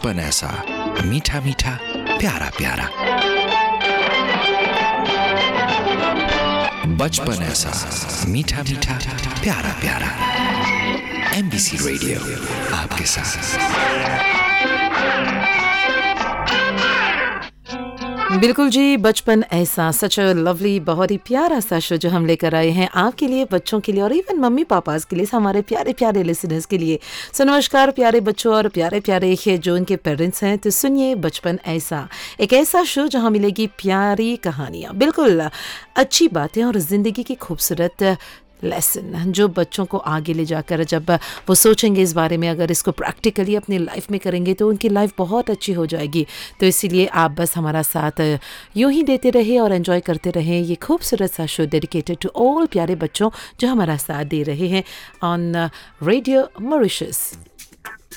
बचपन ऐसा मीठा मीठा प्यारा प्यारा, बचपन ऐसा मीठा मीठा प्यारा प्यारा। MBC रेडियो आपके साथ। बिल्कुल जी, बचपन ऐसा, सच अ लवली, बहुत ही प्यारा सा शो जो हम लेकर आए हैं आपके लिए, बच्चों के लिए और इवन मम्मी पापाज के लिए, हमारे प्यारे प्यारे लिसनर्स के लिए। सो नमस्कार प्यारे बच्चों और प्यारे प्यारे जो उनके पेरेंट्स हैं, तो सुनिए बचपन ऐसा, एक ऐसा शो जहां मिलेगी प्यारी कहानियां, बिल्कुल अच्छी बातें और ज़िंदगी की खूबसूरत लेसन जो बच्चों को आगे ले जाकर जब वो सोचेंगे इस बारे में, अगर इसको प्रैक्टिकली अपनी लाइफ में करेंगे तो उनकी लाइफ बहुत अच्छी हो जाएगी। तो इसीलिए आप बस हमारा साथ यूं ही देते रहे और एंजॉय करते रहे ये खूबसूरत सा शो डेडिकेटेड टू ऑल प्यारे बच्चों जो हमारा साथ दे रहे हैं ऑन रेडियो मॉरिशस।